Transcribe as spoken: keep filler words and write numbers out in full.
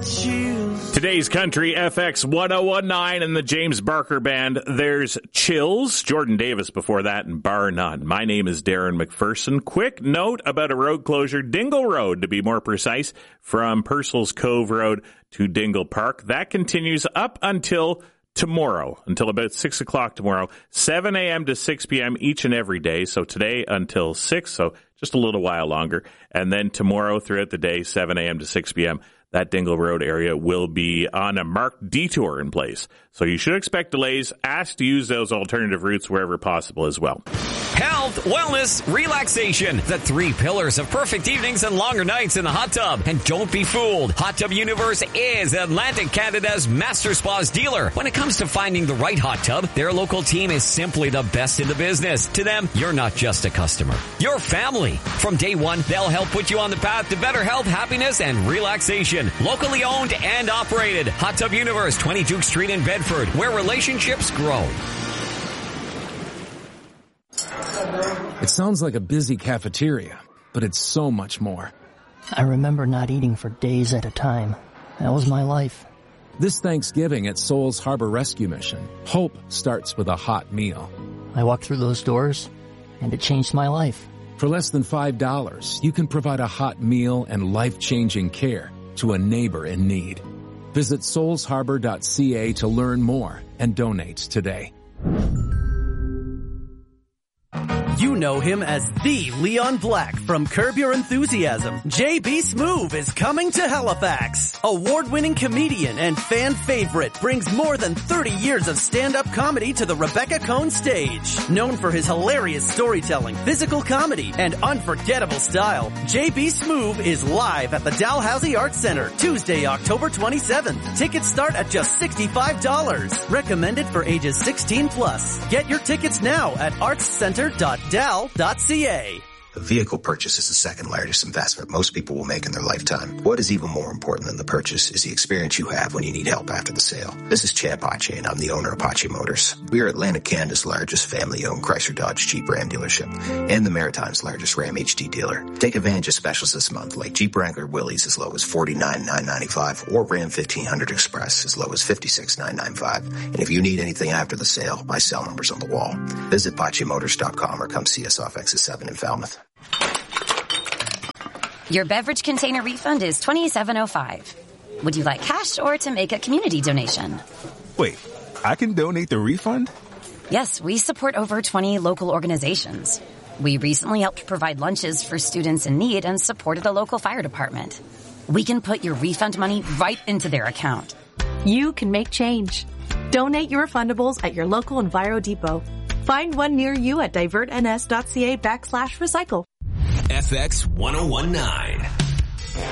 chills. Today's Country F X one oh one nine and the James Barker Band. There's Chills. Jordan Davis before that and Bar None. My name is Darren McPherson. Quick note about a road closure, Dingle Road to be more precise, from Purcell's Cove Road to Dingle Park. That continues up until tomorrow, until about six o'clock tomorrow, seven a.m. to six p.m. each and every day. So today until six, so just a little while longer. And then tomorrow throughout the day, seven a.m. to six p.m., that Dingle Road area will be on a marked detour in place. So you should expect delays. Ask to use those alternative routes wherever possible as well. Health, wellness, relaxation. The three pillars of perfect evenings and longer nights in the hot tub. And don't be fooled. Hot Tub Universe is Atlantic Canada's master spas dealer. When it comes to finding the right hot tub, their local team is simply the best in the business. To them, you're not just a customer. You're family. From day one, they'll help put you on the path to better health, happiness, and relaxation. Locally owned and operated. Hot Tub Universe, twenty Duke Street in Bedford, where relationships grow. It sounds like a busy cafeteria, but it's so much more. I remember not eating for days at a time. That was my life. This Thanksgiving at Souls Harbor Rescue Mission, hope starts with a hot meal. I walked through those doors, and it changed my life. For less than five dollars, you can provide a hot meal and life-changing care to a neighbor in need. Visit souls harbor dot c a to learn more and donate today. You know him as the Leon Black from Curb Your Enthusiasm. J B. Smoove is coming to Halifax. Award-winning comedian and fan favorite brings more than thirty years of stand-up comedy to the Rebecca Cohn stage. Known for his hilarious storytelling, physical comedy, and unforgettable style, J B. Smoove is live at the Dalhousie Arts Center Tuesday, October twenty-seventh. Tickets start at just sixty-five dollars. Recommended for ages sixteen plus. Get your tickets now at arts center dot dal dot c a. A vehicle purchase is the second largest investment most people will make in their lifetime. What is even more important than the purchase is the experience you have when you need help after the sale. This is Chad Pache, and I'm the owner of Pache Motors. We are Atlantic Canada's largest family-owned Chrysler Dodge Jeep Ram dealership and the Maritime's largest Ram H D dealer. Take advantage of specials this month like Jeep Wrangler Willys as low as forty-nine thousand nine hundred ninety-five dollars or Ram fifteen hundred Express as low as fifty-six thousand nine hundred ninety-five dollars. And if you need anything after the sale, my cell number's on the wall. Visit Pache Motors dot com or come see us off Exit seven in Falmouth. Your beverage container refund is twenty-seven oh five. Would you like cash or to make a community donation? Wait, I can donate the refund? Yes, we support over twenty local organizations. We recently helped provide lunches for students in need and supported a local fire department. We can put your refund money right into their account. You can make change. Donate your refundables at your local Enviro Depot. Find one near you at divertns dot c a backslash recycle. F X one oh one nine.